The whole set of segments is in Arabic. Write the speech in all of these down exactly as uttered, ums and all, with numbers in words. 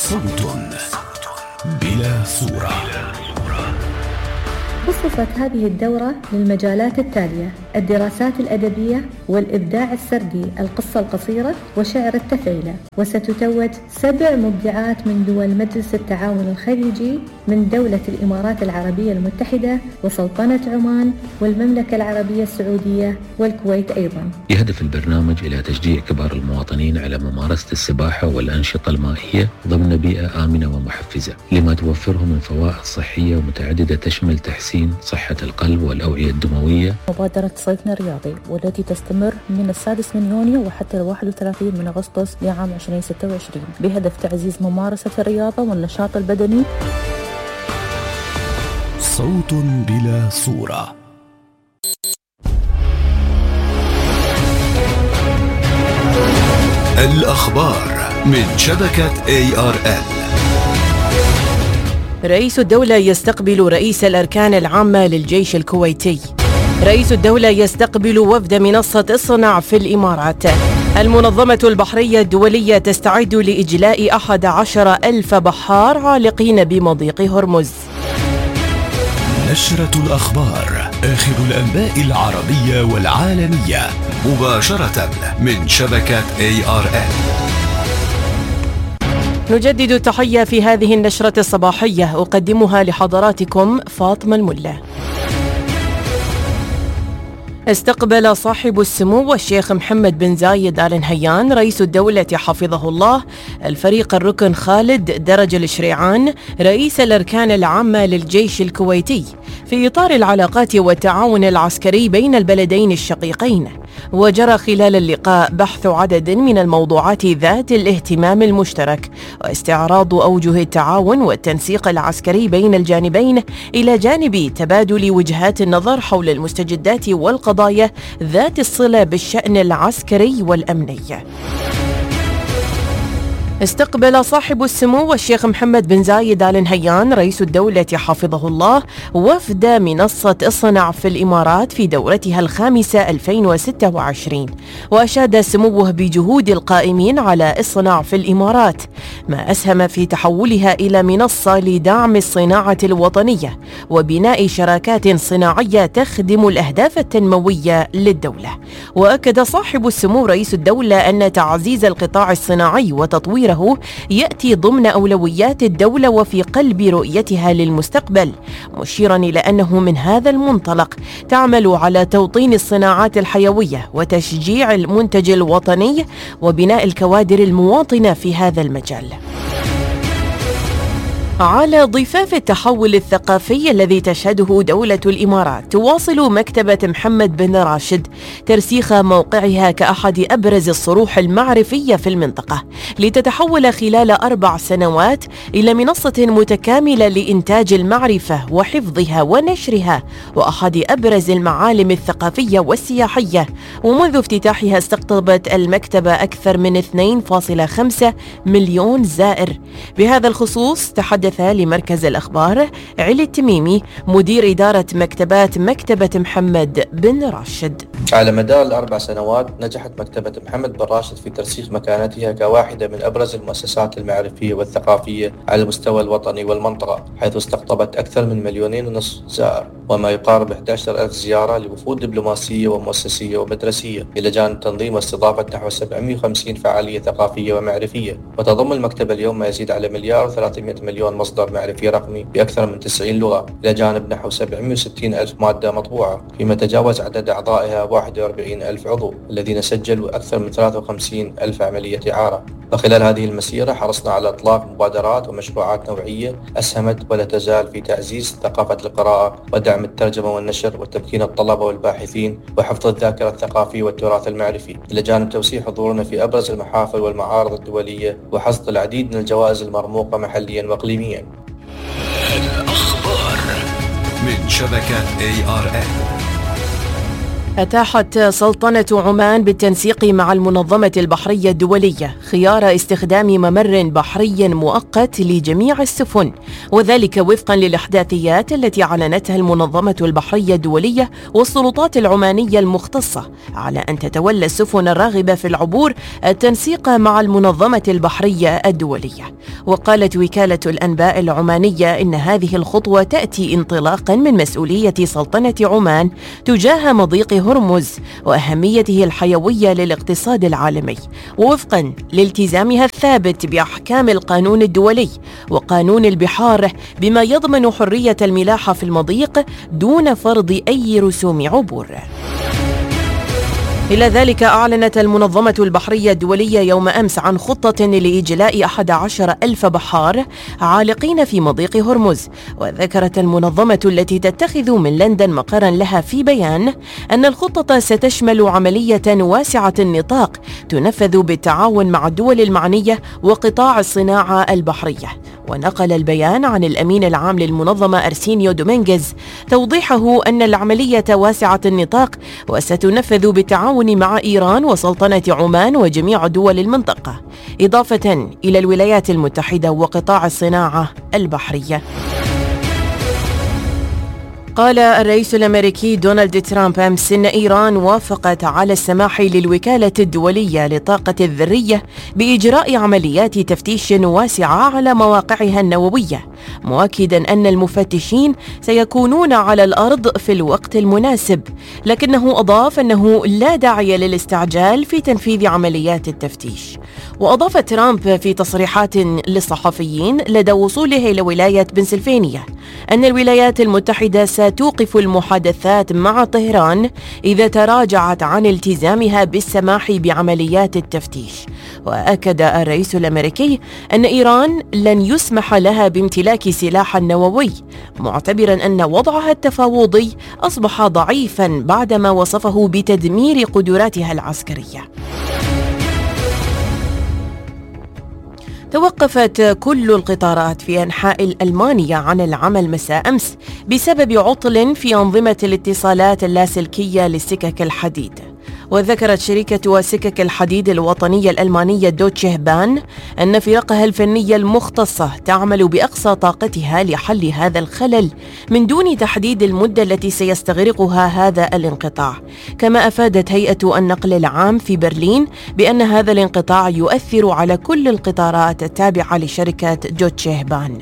صوت بلا صورة. خصصت هذه الدورة للمجالات التالية: الدراسات الأدبية والإبداع السردي، القصة القصيرة، وشعر التفعيلة. وستتوج سبع مبدعات من دول مجلس التعاون الخليجي، من دولة الإمارات العربية المتحدة وسلطنة عمان والمملكة العربية السعودية والكويت أيضا. يهدف البرنامج إلى تشجيع كبار المواطنين على ممارسة السباحة والأنشطة المائية ضمن بيئة آمنة ومحفزة، لما توفره من فوائد صحية ومتعددة تشمل تحسين صحة القلب والأوعية الدموية. مبادرة صيفنا الرياضي والتي تستمر من السادس من يونيو وحتى الواحد وثلاثين من أغسطس لعام ألفين وستة وعشرين بهدف تعزيز ممارسة الرياضة والنشاط البدني. صوت بلا صورة. الأخبار من شبكة إيه آر إل. رئيس الدولة يستقبل رئيس الأركان العامة للجيش الكويتي. رئيس الدولة يستقبل وفد منصة اصنع في الإمارات. المنظمة البحرية الدولية تستعد لإجلاء أحد عشر ألف بحار عالقين بمضيق هرمز. نشرة الأخبار، آخر الأنباء العربية والعالمية، مباشرة من شبكة إيه آر إل. نجدد التحية في هذه النشرة الصباحية، أقدمها لحضراتكم فاطمة الملا. استقبل صاحب السمو الشيخ محمد بن زايد آل نهيان رئيس الدولة حفظه الله الفريق الركن خالد درج الشريعان رئيس الأركان العامة للجيش الكويتي في إطار العلاقات والتعاون العسكري بين البلدين الشقيقين. وجرى خلال اللقاء بحث عدد من الموضوعات ذات الاهتمام المشترك واستعراض أوجه التعاون والتنسيق العسكري بين الجانبين، إلى جانب تبادل وجهات النظر حول المستجدات والقضايا ذات الصلة بالشأن العسكري والأمني. استقبل صاحب السمو الشيخ محمد بن زايد آل نهيان رئيس الدولة حفظه الله وفد منصة اصنع في الإمارات في دورتها الخامسة ألفين وستة وعشرين، وأشاد سموه بجهود القائمين على اصنع في الإمارات، ما أسهم في تحولها إلى منصة لدعم الصناعة الوطنية وبناء شراكات صناعية تخدم الأهداف التنموية للدولة. وأكد صاحب السمو رئيس الدولة أن تعزيز القطاع الصناعي وتطوير يأتي ضمن أولويات الدولة وفي قلب رؤيتها للمستقبل، مشيرا إلى أنه من هذا المنطلق تعمل على توطين الصناعات الحيوية وتشجيع المنتج الوطني وبناء الكوادر المواطنة في هذا المجال. على ضفاف التحول الثقافي الذي تشهده دولة الإمارات، تواصل مكتبة محمد بن راشد ترسيخ موقعها كأحد أبرز الصروح المعرفية في المنطقة، لتتحول خلال أربع سنوات إلى منصة متكاملة لإنتاج المعرفة وحفظها ونشرها، وأحد أبرز المعالم الثقافية والسياحية. ومنذ افتتاحها استقطبت المكتبة أكثر من اثنين فاصلة خمسة مليون زائر. بهذا الخصوص تحدث لمركز الأخبار علي التميمي مدير إدارة مكتبات مكتبة محمد بن راشد. على مدار الأربع سنوات نجحت مكتبة محمد بن راشد في ترسيخ مكانتها كواحدة من أبرز المؤسسات المعرفية والثقافية على المستوى الوطني والمنطقة، حيث استقطبت أكثر من مليونين ونصف زائر، وما يقارب أحد عشر ألف زيارة لوفود دبلوماسية ومؤسسية ومدرسية، إلى جانب تنظيم واستضافة نحو سبعمائة وخمسين فعالية ثقافية ومعرفية. وتضم المكتبة اليوم ما يزيد على مليار وثلاثمائة مليون مصدر معرفي رقمي بأكثر من تسعين لغة، إلى جانب نحو سبعمائة وستين ألف مادة مطبوعة، فيما تجاوز عدد أعضائها واحد وأربعين ألف عضو الذين سجلوا أكثر من ثلاثة وخمسين ألف عملية إعارة. وخلال هذه المسيرة حرصنا على إطلاق مبادرات ومشروعات نوعية أسهمت ولا تزال في تعزيز ثقافة القراءة ودعم الترجمة والنشر وتمكين الطلبة والباحثين وحفظ الذاكرة الثقافية والتراث المعرفي، إلى جانب توسيع حضورنا في أبرز المحافل والمعارض الدولية وحصد العديد من الجوائز المرموقة محليا وإقليميا. الأخبار من شبكة إيه آر إل. أتاحت سلطنة عمان بالتنسيق مع المنظمة البحرية الدولية خيار استخدام ممر بحري مؤقت لجميع السفن، وذلك وفقا للإحداثيات التي أعلنتها المنظمة البحرية الدولية والسلطات العمانية المختصة على أن تتولى السفن الراغبة في العبور التنسيق مع المنظمة البحرية الدولية. وقالت وكالة الأنباء العمانية إن هذه الخطوة تأتي انطلاقا من مسؤولية سلطنة عمان تجاه مضيق هرمز وأهميته الحيوية للاقتصاد العالمي، ووفقا لالتزامها الثابت بأحكام القانون الدولي وقانون البحار بما يضمن حرية الملاحة في المضيق دون فرض أي رسوم عبور. إلى ذلك أعلنت المنظمة البحرية الدولية يوم أمس عن خطة لإجلاء أحد عشر ألف بحار عالقين في مضيق هرمز. وذكرت المنظمة التي تتخذ من لندن مقرا لها في بيان أن الخطة ستشمل عملية واسعة النطاق تنفذ بالتعاون مع الدول المعنية وقطاع الصناعة البحرية. ونقل البيان عن الأمين العام للمنظمة أرسينيو دومينغيز توضيحه أن العملية واسعة النطاق وستنفذ بالتعاون مع إيران وسلطنة عمان وجميع دول المنطقة، إضافة إلى الولايات المتحدة وقطاع الصناعة البحرية. قال الرئيس الأمريكي دونالد ترامب أمس إن إيران وافقت على السماح للوكالة الدولية للطاقة الذرية بإجراء عمليات تفتيش واسعة على مواقعها النووية، مؤكدا أن المفتشين سيكونون على الأرض في الوقت المناسب، لكنه أضاف أنه لا داعي للاستعجال في تنفيذ عمليات التفتيش. وأضاف ترامب في تصريحات للصحفيين لدى وصوله إلى ولاية بنسلفانيا أن الولايات المتحدة ستوقف المحادثات مع طهران إذا تراجعت عن التزامها بالسماح بعمليات التفتيش. وأكد الرئيس الأمريكي أن إيران لن يسمح لها بامتلاك سلاح نووي، معتبرا أن وضعها التفاوضي أصبح ضعيفا بعدما وصفه بتدمير قدراتها العسكرية. توقفت كل القطارات في أنحاء ألمانيا عن العمل مساء أمس بسبب عطل في أنظمة الاتصالات اللاسلكية لسكك الحديد. وذكرت شركة سكك الحديد الوطنية الألمانية دوتشه بان أن فرقها الفنية المختصة تعمل بأقصى طاقتها لحل هذا الخلل من دون تحديد المدة التي سيستغرقها هذا الانقطاع. كما أفادت هيئة النقل العام في برلين بأن هذا الانقطاع يؤثر على كل القطارات التابعة لشركة دوتشه بان.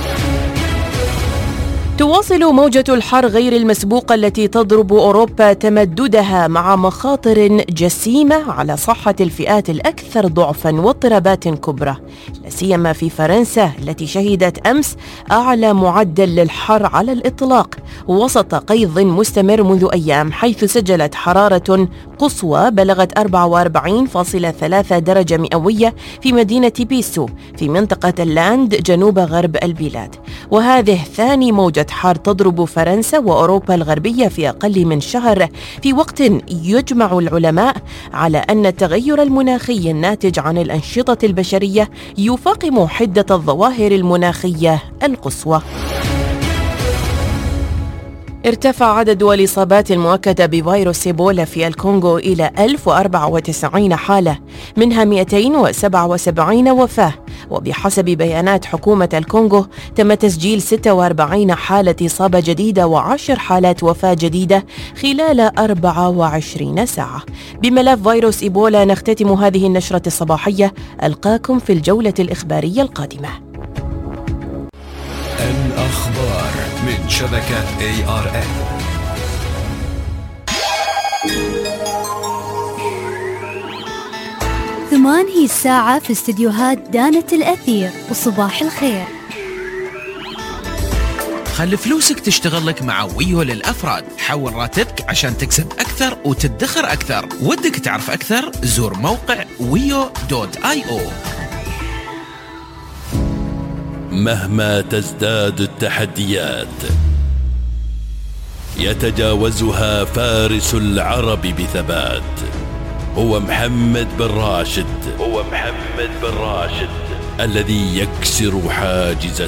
تواصل موجة الحر غير المسبوقة التي تضرب أوروبا تمددها مع مخاطر جسيمة على صحة الفئات الأكثر ضعفاً واضطرابات كبرى، لا سيما في فرنسا التي شهدت أمس أعلى معدل للحر على الإطلاق وسط قيض مستمر منذ أيام، حيث سجلت حرارة قصوى بلغت أربعة وأربعين فاصلة ثلاثة درجة مئوية في مدينة بيسو في منطقة اللاند جنوب غرب البلاد. وهذه ثاني موجة حار تضرب فرنسا وأوروبا الغربية في أقل من شهر، في وقت يجمع العلماء على أن التغير المناخي الناتج عن الأنشطة البشرية يفاقم حدة الظواهر المناخية القصوى. ارتفع عدد الإصابات المؤكدة بفيروس إيبولا في الكونغو إلى ألف وأربعة وتسعين حالة، منها مئتين وسبعة وسبعين وفاة. وبحسب بيانات حكومة الكونغو تم تسجيل ستة وأربعين حالة إصابة جديدة وعشر حالات وفاة جديدة خلال أربع وعشرين ساعة. بملف فيروس إيبولا نختتم هذه النشرة الصباحية، ألقاكم في الجولة الإخبارية القادمة. الأخبار من شبكة إيه آر إن. ثمان هي الساعة في استديوهات دانة الأثير، وصباح الخير. خلي فلوسك تشتغل لك مع ويو للأفراد. حول راتبك عشان تكسب أكثر وتدخر أكثر. ودك تعرف أكثر؟ زور موقع ويو دوت آي أو. مهما تزداد التحديات يتجاوزها فارس العرب بثبات. هو محمد بن راشد هو محمد بن راشد الذي يكسر حاجز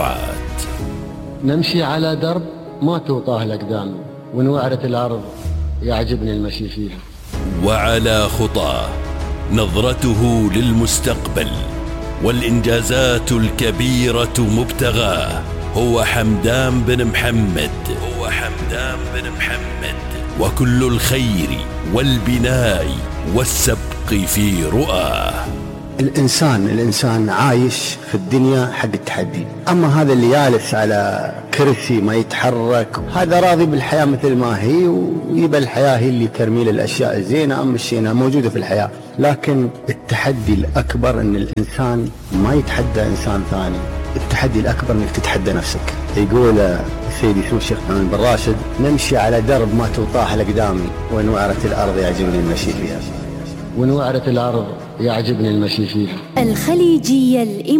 التوقعات. نمشي على درب ما توطاه الأقدام، ونوعرة الأرض يعجبني المشي فيها. وعلى خطاه نظرته للمستقبل والإنجازات الكبيرة مبتغاه. هو حمدان بن محمد هو حمدان بن محمد وكل الخير والبناء والسبق في رؤاه. الإنسان الإنسان عايش في الدنيا حق التحدي، أما هذا اللي جالس على كرسي ما يتحرك هذا راضي بالحياة مثل ما هي، ويبقى الحياة هي اللي ترمي له الأشياء الزينة أما الشينة موجودة في الحياة. لكن التحدي الأكبر أن الإنسان ما يتحدى إنسان ثاني، التحدي الأكبر أنك تتحدى نفسك. يقول سيدي سمو الشيخ محمد بن راشد: نمشي على درب ما توطاح لقدامي، وإن وعرت الأرض يعجبني المشي فيها. وإن وعرت الأرض يعجبني المشي فيها. الخليجية الإماراتية.